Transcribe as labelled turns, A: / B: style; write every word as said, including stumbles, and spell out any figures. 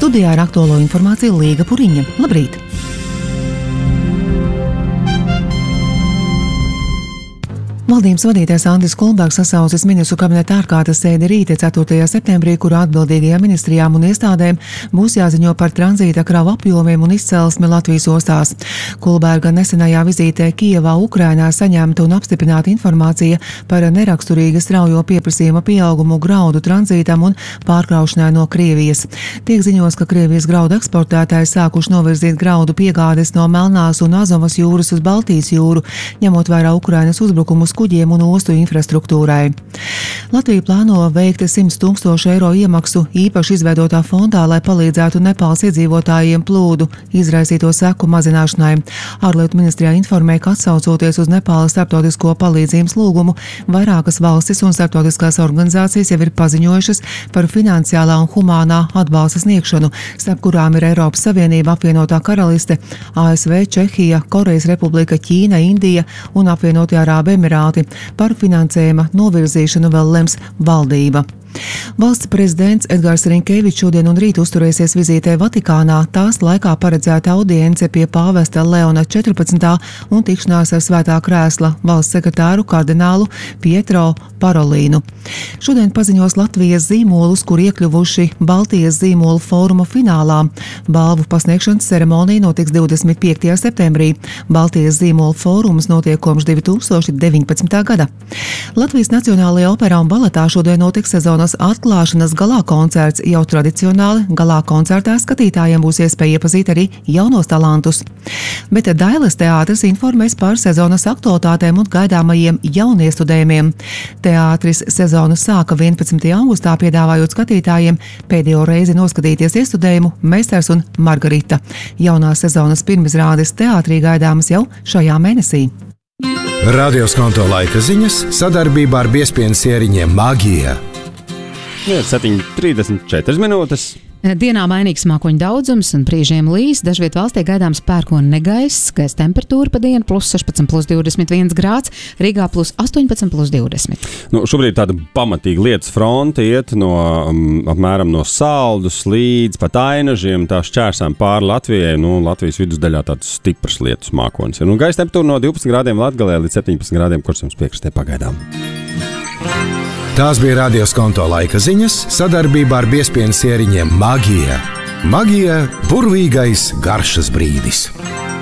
A: Studijā ar aktuālo informāciju Līga Puriņa. Labrīt! Valdības vadītājs Andris Kulbergs sasaucis ministru kabineta ārkārtas sēdi rīta ceturtajā septembrī, kurā atbildīgajām ministrijām un iestādēm būs jāziņo par tranzīta kravu apjomiem un izcelsmi Latvijas ostās. Kulberga nesenajā vizītē Kijevā, Ukrainā saņemta un apstiprināta informācija par neraksturīga straujo pieprasījuma pieaugumu graudu tranzītam un pārkraušanai no Krievijas. Tiek ziņos, ka Krievijas graudu eksportētāji sākuši novirzīt graudu piegādes no Melnās un Azovas jūras uz Baltijas jūru, ņemot vērā Ukrainas uzbrukumus kuģiem un ostu infrastruktūrai. Latvija plāno veikt simt tūkstošu eiro iemaksu īpaši izveidotā fondā, lai palīdzētu Nepāles iedzīvotājiem plūdu izraisīto seku mazināšanai. Ārlietu ministrijā informē, ka atsaucoties uz Nepāles starptautisko palīdzības lūgumu, vairākas valstis un starptautiskās organizācijas jau ir paziņojušas par finansiālā un humānā atbalsta sniegšanu, starp kurām ir Eiropas Savienība, apvienotā karaliste, A S V, Čehija, Korejas Republika, Ķīna, Indija un apvienotie Arābu Emirāti. Par finansējuma novirzīšanu vēl lems valdība. Valsts prezidents Edgars Rinkevičs šodien un rīt uzturēsies vizītē Vatikānā, tās laikā paredzēta audience pie pāvesta Leona četrpadsmitā un tikšanās ar svētā krēsla valsts sekretāru kardinālu Pietro Parolīnu. Šodien paziņos Latvijas zīmolus, kur iekļuvuši Baltijas zīmolu fóruma finālā. Balvu pasniegšanas ceremonija notiks divdesmit piektajā septembrī. Baltijas zīmolu fórums notiek kopš divi tūkstoši deviņpadsmitā gada. Latvijas Nacionālajā operā un baletā šodien notiks sezonas atklāšanas galā koncerts. Jau tradicionāli galā koncertā skatītājiem būs iespēja iepazīt arī jaunos talantus. Bet Dailes teātris informēs par sezonas aktualitātēm un gaidāmajiem jauniestudējumiem. Teātris sezonu sāka vienpadsmitajā augustā, piedāvājot skatītājiem pēdējo reizi noskatīties iestudējumu Meistars un Margarita. Jaunās sezonas pirmizrādes teātrī gaidāmas jau šajā mēnesī.
B: Radio Skonto laika ziņas sadarbībā ar biezpienu sieriņiem Magija.
C: Ir septiņi trīsdesmit četras minūtes.
D: Dienā mainīgs mākoņu daudzums un brīžiem līs. Dažviet valstī gaidāms pērkona negaiss, gaisa temperatūra pa dienu plus sešpadsmit plus divdesmit viens grāds, Rīgā plus astoņpadsmit plus divdesmit.
C: Nu, šobrīd tāda pamatīga lietas fronte iet no um, apmēram no Saldus līdz pat Ainažiem, tā šķērsām pāri Latvijai. Nu, Latvijas vidusdaļā tāds stiprs lietus mākonis. Nu, gaisa temperatūra no divpadsmit grādiem Latgalē līdz septiņpadsmit grādiem Kurzzemes piekrastē pagaidām.
B: Tās bija Radio Skonto laika ziņas sadarbībā ar biezpienu sieriņiem Magija. Magija – burvīgais garšas brīdis.